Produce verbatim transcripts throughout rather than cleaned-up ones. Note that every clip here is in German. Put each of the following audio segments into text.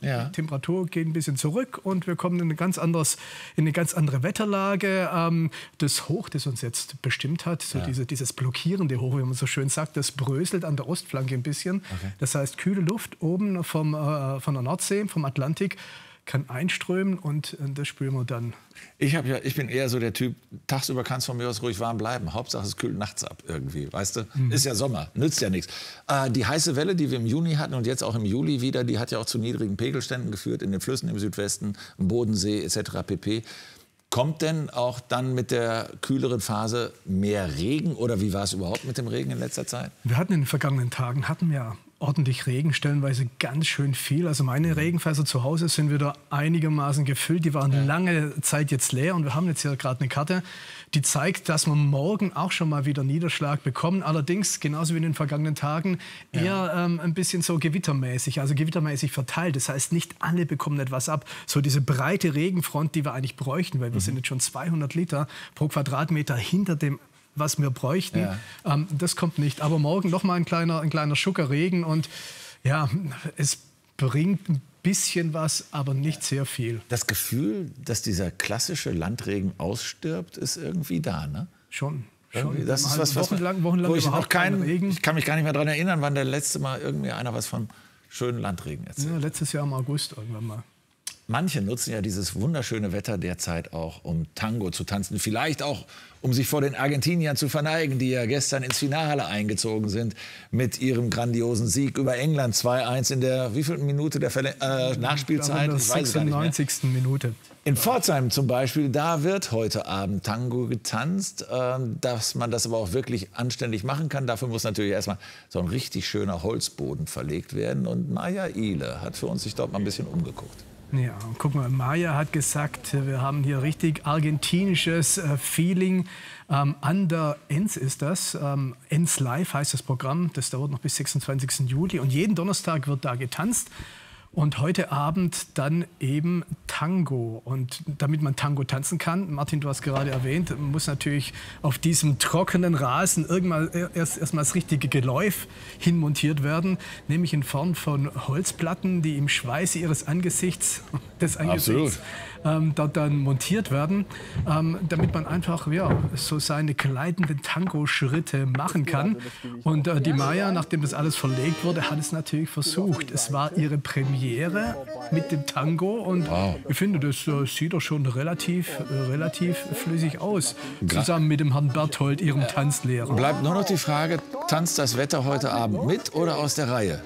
Ja. Die Temperatur geht ein bisschen zurück und wir kommen in eine ganz, anderes, in eine ganz andere Wetterlage. Ähm, das Hoch, das uns jetzt bestimmt hat, so ja. diese, dieses blockierende Hoch, wie man so schön sagt, das bröselt an der Ostflanke ein bisschen. Okay. Das heißt, kühle Luft oben vom, äh, von der Nordsee, vom Atlantik, kann einströmen und äh, das spüren wir dann. Ich, hab ja, ich bin eher so der Typ, tagsüber kann es von mir aus ruhig warm bleiben. Hauptsache es kühlt nachts ab irgendwie, weißt du? Mhm. Ist ja Sommer, nützt ja nichts. Äh, die heiße Welle, die wir im Juni hatten und jetzt auch im Juli wieder, die hat ja auch zu niedrigen Pegelständen geführt in den Flüssen im Südwesten, im Bodensee et cetera pp. Kommt denn auch dann mit der kühleren Phase mehr Regen oder wie war es überhaupt mit dem Regen in letzter Zeit? Wir hatten in den vergangenen Tagen, hatten wir ordentlich Regen, stellenweise ganz schön viel. Also meine Regenfässer zu Hause sind wieder einigermaßen gefüllt. Die waren ja. lange Zeit jetzt leer und wir haben jetzt hier gerade eine Karte, die zeigt, dass wir morgen auch schon mal wieder Niederschlag bekommen. Allerdings, genauso wie in den vergangenen Tagen, eher ja. ähm, ein bisschen so gewittermäßig, also gewittermäßig verteilt. Das heißt, nicht alle bekommen etwas ab. So diese breite Regenfront, die wir eigentlich bräuchten, weil wir mhm. sind jetzt schon zweihundert Liter pro Quadratmeter hinter dem, was wir bräuchten. Ja. Ähm, das kommt nicht. Aber morgen noch mal ein kleiner, ein kleiner Schucker Regen und ja, es bringt ein bisschen was, aber nicht sehr viel. Das Gefühl, dass dieser klassische Landregen ausstirbt, ist irgendwie da, ne? Schon. Schon. Das ist was, was wochenlang, wochenlang wo ich noch keinen, Regen. Ich kann mich gar nicht mehr daran erinnern, wann der letzte Mal irgendwie einer was von schönen Landregen erzählt. Ja, letztes Jahr im August irgendwann mal. Manche nutzen ja dieses wunderschöne Wetter derzeit auch, um Tango zu tanzen. Vielleicht auch, um sich vor den Argentiniern zu verneigen, die ja gestern ins Finale eingezogen sind mit ihrem grandiosen Sieg über England zwei eins in der wievielten Minute der Verle äh, Nachspielzeit? In der sechsundneunzigsten Minute. In Pforzheim zum Beispiel, da wird heute Abend Tango getanzt. Äh, dass man das aber auch wirklich anständig machen kann, dafür muss natürlich erstmal so ein richtig schöner Holzboden verlegt werden. Und Maja Ihle hat für uns sich dort mal ein bisschen umgeguckt. Ja, guck mal, Maja hat gesagt, wir haben hier richtig argentinisches äh, Feeling. Ähm, an der Enns ist das. Ähm, Enns Live heißt das Programm. Das dauert noch bis sechsundzwanzigsten Juli. Und jeden Donnerstag wird da getanzt. Und heute Abend dann eben Tango. Und damit man Tango tanzen kann, Martin, du hast gerade erwähnt, muss natürlich auf diesem trockenen Rasen irgendwann erst erstmal das richtige Geläuf hinmontiert werden, nämlich in Form von Holzplatten, die im Schweiße ihres Angesichts, des Angesichts ähm, dort dann montiert werden, ähm, damit man einfach ja, so seine gleitenden Tango-Schritte machen kann. Und äh, die Maja, nachdem das alles verlegt wurde, hat es natürlich versucht. Es war ihre Premiere mit dem Tango und wow. ich finde, das äh, sieht doch schon relativ, äh, relativ flüssig aus, zusammen mit dem Herrn Berthold, ihrem Tanzlehrer. Bleibt nur noch die Frage, tanzt das Wetter heute Abend mit oder aus der Reihe?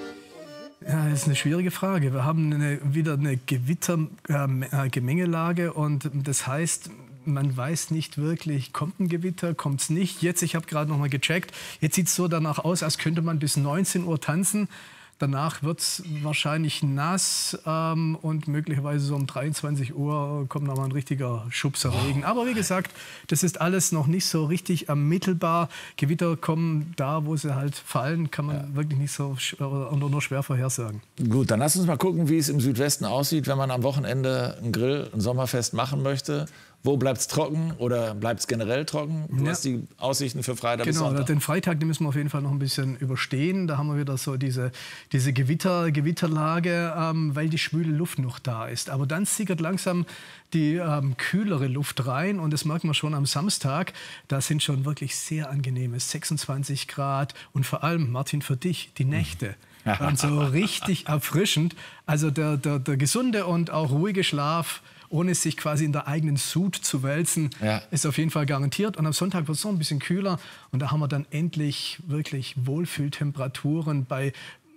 Ja, das ist eine schwierige Frage. Wir haben eine, wieder eine Gewitter-Gemengelage äh, und das heißt, man weiß nicht wirklich, kommt ein Gewitter, kommt es nicht. Jetzt, ich habe gerade noch mal gecheckt, jetzt sieht es so danach aus, als könnte man bis neunzehn Uhr tanzen. Danach wird es wahrscheinlich nass ähm, und möglicherweise so um dreiundzwanzig Uhr kommt noch mal ein richtiger Schubserregen. Aber wie gesagt, das ist alles noch nicht so richtig ermittelbar. Gewitter kommen da, wo sie halt fallen, kann man ja. wirklich nicht so oder nur schwer vorhersagen. Gut, dann lass uns mal gucken, wie es im Südwesten aussieht, wenn man am Wochenende einen Grill, ein Sommerfest machen möchte. Wo bleibt es trocken oder bleibt es generell trocken? Du ja. hast die Aussichten für Freitag bis Genau, Sonntag. den Freitag, den müssen wir auf jeden Fall noch ein bisschen überstehen. Da haben wir wieder so diese, diese Gewitter, Gewitterlage, ähm, weil die schwüle Luft noch da ist. Aber dann sickert langsam die ähm, kühlere Luft rein und das merkt man schon am Samstag. Da sind schon wirklich sehr angenehme sechsundzwanzig Grad und vor allem, Martin, für dich, die Nächte. Und so richtig erfrischend. Also der, der, der gesunde und auch ruhige Schlaf, ohne sich quasi in der eigenen Sud zu wälzen, ja. ist auf jeden Fall garantiert. Und am Sonntag wird es so ein bisschen kühler. Und da haben wir dann endlich wirklich Wohlfühltemperaturen bei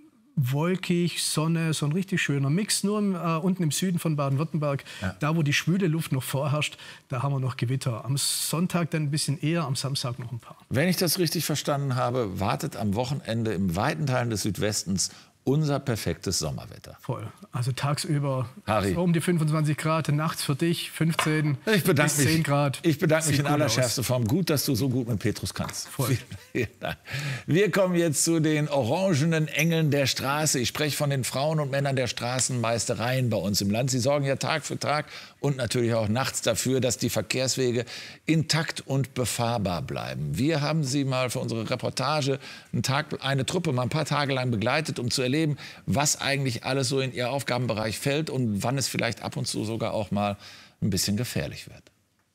wolkig, Sonne, so ein richtig schöner Mix. Nur im, äh, unten im Süden von Baden-Württemberg, ja. da wo die schwüle Luft noch vorherrscht, da haben wir noch Gewitter. Am Sonntag dann ein bisschen eher, am Samstag noch ein paar. Wenn ich das richtig verstanden habe, wartet am Wochenende im weiten Teilen des Südwestens unser perfektes Sommerwetter. Voll. Also tagsüber Harry. So um die fünfundzwanzig Grad, nachts für dich fünfzehn ich bis zehn mich, Grad. Ich bedanke mich in allerschärfster aus. Form. Gut, dass du so gut mit Petrus kannst. Voll. Vielen Dank. Wir kommen jetzt zu den orangenen Engeln der Straße. Ich spreche von den Frauen und Männern der Straßenmeistereien bei uns im Land. Sie sorgen ja Tag für Tag und natürlich auch nachts dafür, dass die Verkehrswege intakt und befahrbar bleiben. Wir haben sie mal für unsere Reportage einen Tag, eine Truppe mal ein paar Tage lang begleitet, um zu erleben, erleben, was eigentlich alles so in Ihr Aufgabenbereich fällt und wann es vielleicht ab und zu sogar auch mal ein bisschen gefährlich wird.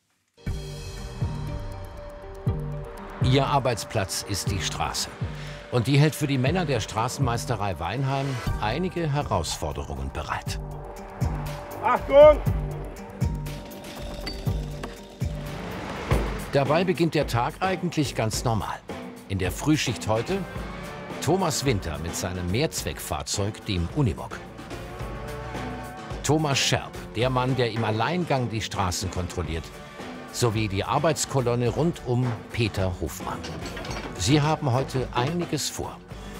Ihr Arbeitsplatz ist die Straße. Und die hält für die Männer der Straßenmeisterei Weinheim einige Herausforderungen bereit. Achtung! Dabei beginnt der Tag eigentlich ganz normal. In der Frühschicht heute Thomas Winter mit seinem Mehrzweckfahrzeug, dem Unimog. Thomas Scherp, der Mann, der im Alleingang die Straßen kontrolliert, sowie die Arbeitskolonne rund um Peter Hofmann. Sie haben heute einiges vor.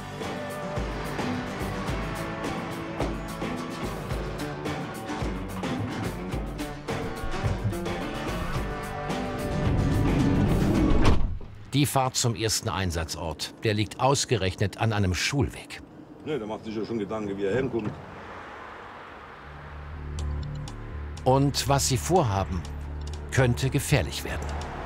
Die Fahrt zum ersten Einsatzort, der liegt ausgerechnet an einem Schulweg. Ne, da macht sich ja schon Gedanken, wie er hinkommt. Und was sie vorhaben, könnte gefährlich werden.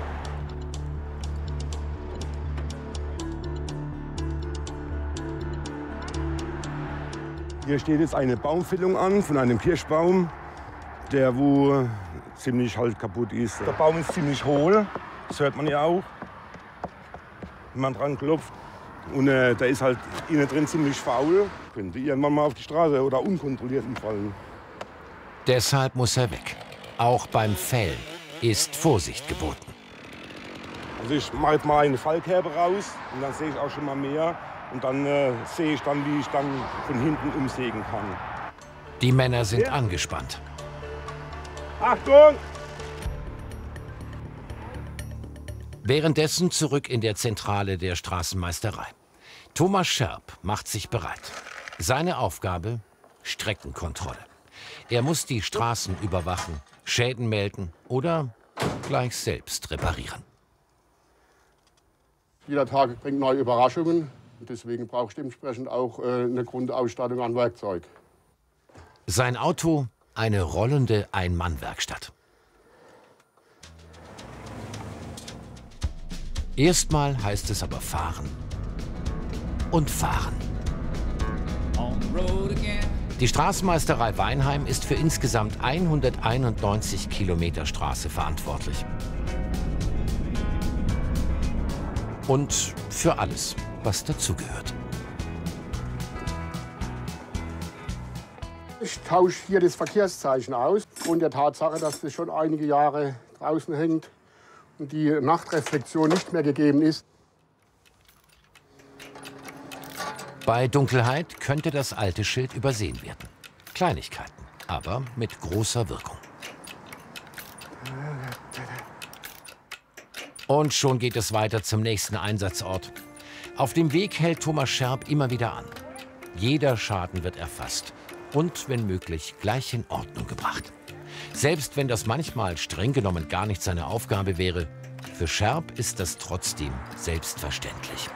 Hier steht jetzt eine Baumfällung an von einem Kirschbaum, der wo ziemlich halt kaputt ist. Der Baum ist ziemlich hohl, das hört man ja auch, wenn man dran klopft. Und äh, der ist halt innen drin ziemlich faul. Könnte irgendwann mal auf die Straße oder unkontrolliert umfallen. Deshalb muss er weg. Auch beim Fällen ist Vorsicht geboten. Also ich mache jetzt mal eine Fallkerbe raus und dann sehe ich auch schon mal mehr. Und dann äh, sehe ich dann, wie ich dann von hinten umsägen kann. Die Männer sind angespannt. Achtung! Währenddessen zurück in der Zentrale der Straßenmeisterei. Thomas Scherp macht sich bereit. Seine Aufgabe: Streckenkontrolle. Er muss die Straßen überwachen, Schäden melden oder gleich selbst reparieren. Jeder Tag bringt neue Überraschungen. Deswegen brauche ich dementsprechend auch äh, eine Grundausstattung an Werkzeug. Sein Auto: eine rollende Ein-Mann-Werkstatt. Erstmal heißt es aber fahren und fahren. Die Straßenmeisterei Weinheim ist für insgesamt hunderteinundneunzig Kilometer Straße verantwortlich. Und für alles, was dazugehört. Ich tausche hier das Verkehrszeichen aus. Aufgrund der Tatsache, dass das schon einige Jahre draußen hängt und die Nachtreflexion nicht mehr gegeben ist. Bei Dunkelheit könnte das alte Schild übersehen werden. Kleinigkeiten, aber mit großer Wirkung. Und schon geht es weiter zum nächsten Einsatzort. Auf dem Weg hält Thomas Scherp immer wieder an. Jeder Schaden wird erfasst und, wenn möglich, gleich in Ordnung gebracht. Selbst wenn das manchmal streng genommen gar nicht seine Aufgabe wäre, für Scherp ist das trotzdem selbstverständlich.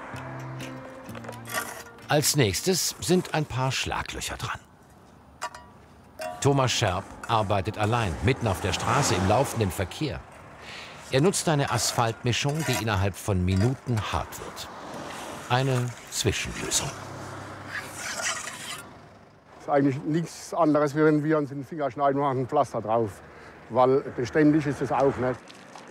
Als nächstes sind ein paar Schlaglöcher dran. Thomas Scherp arbeitet allein, mitten auf der Straße im laufenden Verkehr. Er nutzt eine Asphaltmischung, die innerhalb von Minuten hart wird. Eine Zwischenlösung. Das ist eigentlich nichts anderes, wie wenn wir uns in den Finger schneiden und machen ein Pflaster drauf. Weil beständig ist es auch nicht.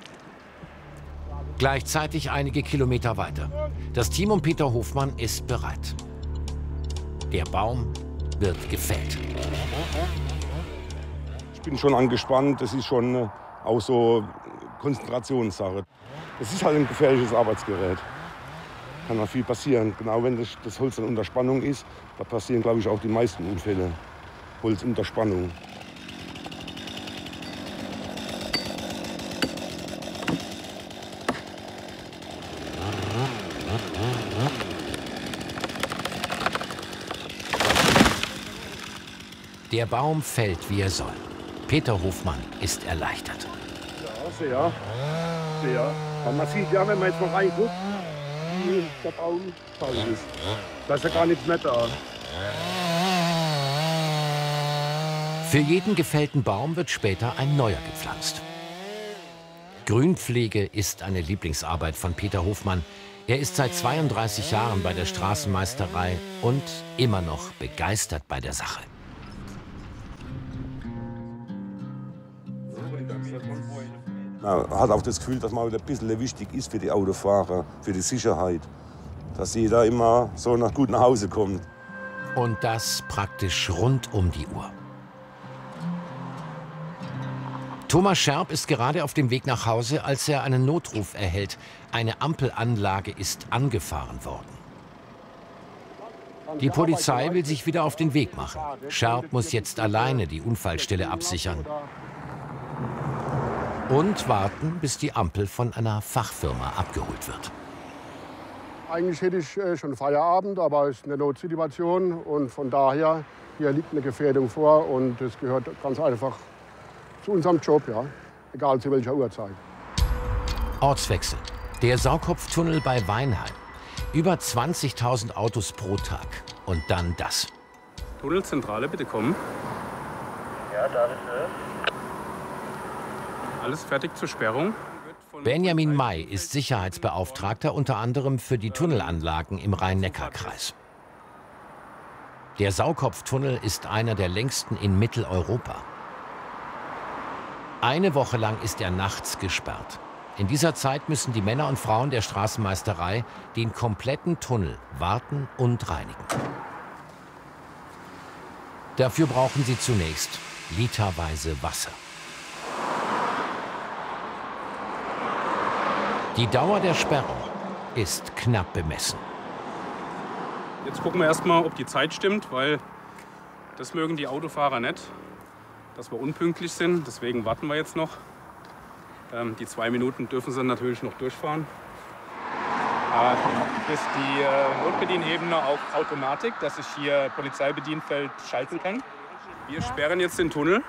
Gleichzeitig einige Kilometer weiter. Das Team um Peter Hofmann ist bereit. Der Baum wird gefällt. Ich bin schon angespannt, das ist schon äh, auch so Konzentrationssache. Es ist halt ein gefährliches Arbeitsgerät. Kann mal viel passieren. Genau wenn das, das Holz dann unter Spannung ist, da passieren, glaube ich, auch die meisten Unfälle. Holz unter Spannung. Der Baum fällt, wie er soll. Peter Hofmann ist erleichtert. Ja, sehr. Sehr. Aber man sieht ja, wenn man jetzt mal reinguckt, wie der Baum falsch ist. Da ist ja gar nichts mehr da. Für jeden gefällten Baum wird später ein neuer gepflanzt. Grünpflege ist eine Lieblingsarbeit von Peter Hofmann. Er ist seit zweiunddreißig Jahren bei der Straßenmeisterei und immer noch begeistert bei der Sache. Man hat auch das Gefühl, dass man ein bisschen wichtig ist für die Autofahrer, für die Sicherheit. Dass jeder immer so nach gut nach Hause kommt. Und das praktisch rund um die Uhr. Thomas Scherb ist gerade auf dem Weg nach Hause, als er einen Notruf erhält. Eine Ampelanlage ist angefahren worden. Die Polizei will sich wieder auf den Weg machen. Scherb muss jetzt alleine die Unfallstelle absichern. Und warten, bis die Ampel von einer Fachfirma abgeholt wird. Eigentlich hätte ich äh, schon Feierabend, aber es ist eine Notsituation. Und von daher, hier liegt eine Gefährdung vor und es gehört ganz einfach zu unserem Job, ja, egal zu welcher Uhrzeit. Ortswechsel. Der Saukopftunnel bei Weinheim. Über zwanzigtausend Autos pro Tag. Und dann das. Tunnelzentrale, bitte kommen. Ja, da ist es. Alles fertig zur Sperrung. Benjamin May ist Sicherheitsbeauftragter unter anderem für die Tunnelanlagen im Rhein-Neckar-Kreis. Der Saukopftunnel ist einer der längsten in Mitteleuropa. Eine Woche lang ist er nachts gesperrt. In dieser Zeit müssen die Männer und Frauen der Straßenmeisterei den kompletten Tunnel warten und reinigen. Dafür brauchen sie zunächst literweise Wasser. Die Dauer der Sperrung ist knapp bemessen. Jetzt gucken wir erstmal, ob die Zeit stimmt, weil das mögen die Autofahrer nicht, dass wir unpünktlich sind. Deswegen warten wir jetzt noch. Ähm, die zwei Minuten dürfen sie natürlich noch durchfahren. Äh, ist die äh, Notbedienebene auf Automatik, dass ich hier Polizeibedienfeld schalten kann. Wir sperren jetzt den Tunnel.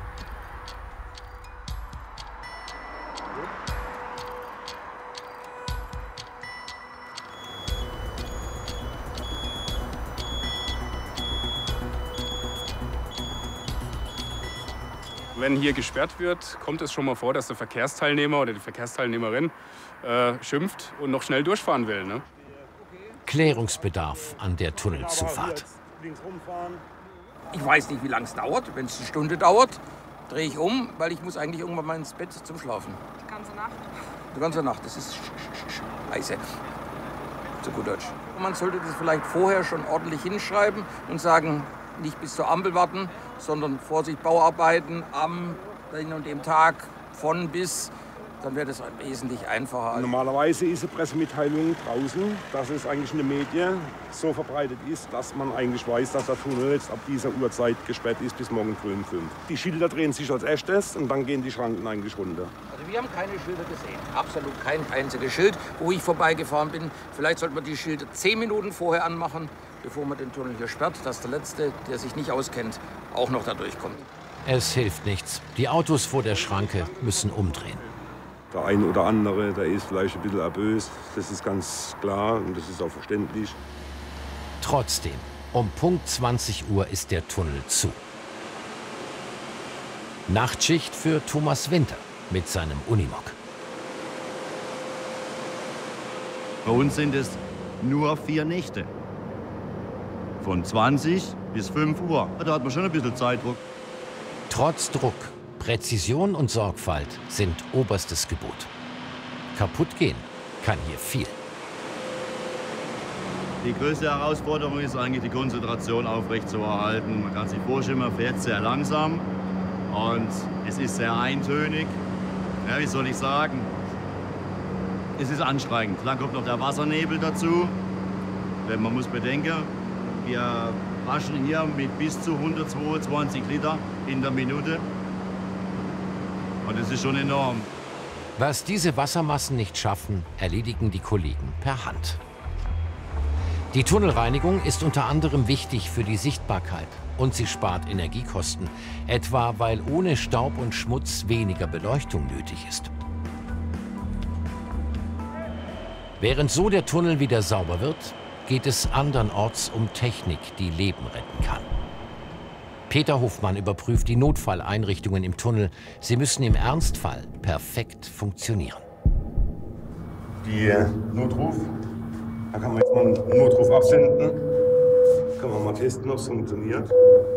Wenn hier gesperrt wird, kommt es schon mal vor, dass der Verkehrsteilnehmer oder die Verkehrsteilnehmerin äh, schimpft und noch schnell durchfahren will. Ne? Klärungsbedarf an der Tunnelzufahrt. Ich weiß nicht, wie lange es dauert. Wenn es eine Stunde dauert, drehe ich um, weil ich muss eigentlich irgendwann mal ins Bett zum Schlafen. Die ganze Nacht? Die ganze Nacht, das ist scheiße. Zu gut Deutsch. Man sollte das vielleicht vorher schon ordentlich hinschreiben und sagen, nicht bis zur Ampel warten, sondern Vorsicht, Bauarbeiten am den und dem Tag von bis, dann wäre das wesentlich einfacher. Normalerweise ist eine Pressemitteilung draußen, dass es eigentlich in den Medien so verbreitet ist, dass man eigentlich weiß, dass der Tunnel jetzt ab dieser Uhrzeit gesperrt ist bis morgen früh um fünf. Die Schilder drehen sich als erstes und dann gehen die Schranken eigentlich runter. Also wir haben keine Schilder gesehen, absolut kein einziges Schild, wo ich vorbeigefahren bin. Vielleicht sollte man die Schilder zehn Minuten vorher anmachen, bevor man den Tunnel hier sperrt, dass der Letzte, der sich nicht auskennt, auch noch da durchkommt. Es hilft nichts. Die Autos vor der Schranke müssen umdrehen. Der eine oder andere, der ist vielleicht ein bisschen erbös, das ist ganz klar und das ist auch verständlich. Trotzdem, um Punkt zwanzig Uhr ist der Tunnel zu. Nachtschicht für Thomas Winter mit seinem Unimog. Bei uns sind es nur vier Nächte. Von zwanzig bis fünf Uhr. Da hat man schon ein bisschen Zeitdruck. Trotz Druck, Präzision und Sorgfalt sind oberstes Gebot. Kaputt gehen kann hier viel. Die größte Herausforderung ist eigentlich, die Konzentration aufrechtzuerhalten. Man kann sich vorstellen, man fährt sehr langsam und es ist sehr eintönig. Ja, wie soll ich sagen? Es ist anstrengend. Dann kommt noch der Wassernebel dazu. Denn man muss bedenken, wir waschen hier mit bis zu hundertzweiundzwanzig Liter in der Minute. Und das ist schon enorm. Was diese Wassermassen nicht schaffen, erledigen die Kollegen per Hand. Die Tunnelreinigung ist unter anderem wichtig für die Sichtbarkeit und sie spart Energiekosten, etwa weil ohne Staub und Schmutz weniger Beleuchtung nötig ist. Während so der Tunnel wieder sauber wird, geht es andernorts um Technik, die Leben retten kann. Peter Hofmann überprüft die Notfalleinrichtungen im Tunnel. Sie müssen im Ernstfall perfekt funktionieren. die Notruf. Da kann man jetzt mal einen Notruf absenden. Kann man mal testen, ob es funktioniert.